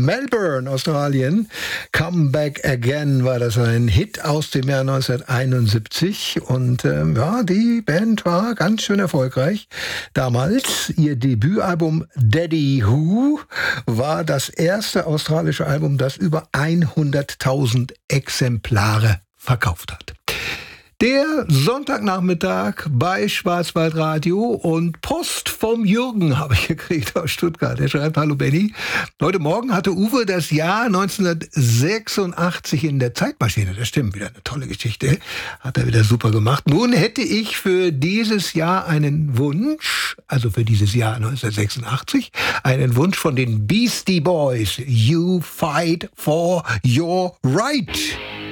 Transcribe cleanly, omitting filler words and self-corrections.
Melbourne, Australien. Come Back Again war das, ein Hit aus dem Jahr 1971. Und die Band war ganz schön erfolgreich. Damals, ihr Debütalbum Daddy Who war das erste australische Album, das über 100.000 Exemplare verkauft hat. Der Sonntagnachmittag bei Schwarzwaldradio und Post vom Jürgen habe ich gekriegt aus Stuttgart. Er schreibt: Hallo Benny. Heute Morgen hatte Uwe das Jahr 1986 in der Zeitmaschine. Das stimmt, wieder eine tolle Geschichte. Hat er wieder super gemacht. Nun hätte ich für dieses Jahr einen Wunsch, also für dieses Jahr 1986, einen Wunsch von den Beastie Boys. You fight for your right.